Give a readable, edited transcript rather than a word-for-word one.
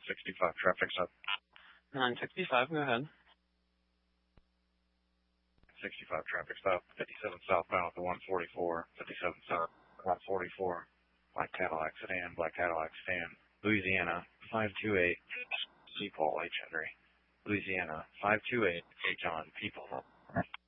965, traffic's up. 965, go ahead. 65, traffic stop. 57 southbound at the 144. 57 south, 144. Black Cadillac sedan, Black Cadillac sedan. Louisiana, 528. C. Paul H. Henry. Louisiana, 528. H. John P. Paul.